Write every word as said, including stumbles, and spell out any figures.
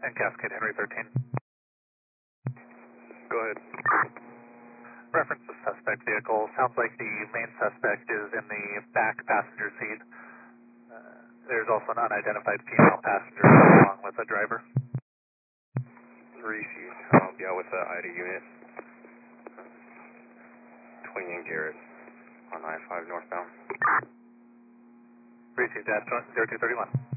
and Cascade Henry thirteen. Go ahead. Reference the suspect vehicle. Sounds like the main suspect is in the back passenger seat. Uh, there's also an unidentified female passenger along with the driver. Reese, I'll be out with the I D unit. twenty and Garrett on I five northbound. Received at zero two thirty-one.